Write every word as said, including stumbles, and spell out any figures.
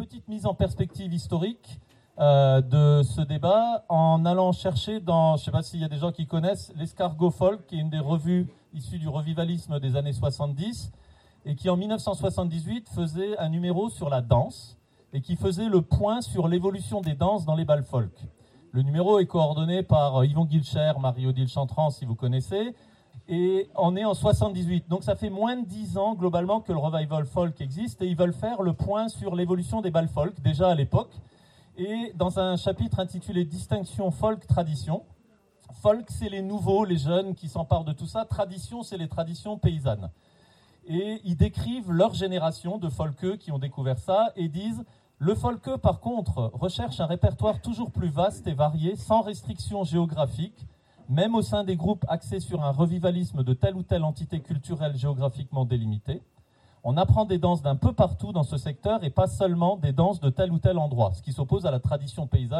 petite mise en perspective historique euh, de ce débat en allant chercher dans, je ne sais pas s'il y a des gens qui connaissent, l'Escargot Folk, qui est une des revues issues du revivalisme des années soixante-dix, et qui en mille neuf cent soixante-dix-huit faisait un numéro sur la danse, et qui faisait le point sur l'évolution des danses dans les bals folk. Le numéro est coordonné par Yvon Guilcher, Marie-Odile Chantran, si vous connaissez, et on est en soixante-dix-huit. Donc ça fait moins de dix ans, globalement, que le revival folk existe, et ils veulent faire le point sur l'évolution des bals folk, déjà à l'époque. Et dans un chapitre intitulé « Distinction folk-tradition », folk, c'est les nouveaux, les jeunes qui s'emparent de tout ça. Tradition, c'est les traditions paysannes. Et ils décrivent leur génération de folkeux qui ont découvert ça et disent « Le folkeux, par contre, recherche un répertoire toujours plus vaste et varié, sans restriction géographique, même au sein des groupes axés sur un revivalisme de telle ou telle entité culturelle géographiquement délimitée. On apprend des danses d'un peu partout dans ce secteur et pas seulement des danses de tel ou tel endroit, ce qui s'oppose à la tradition paysanne.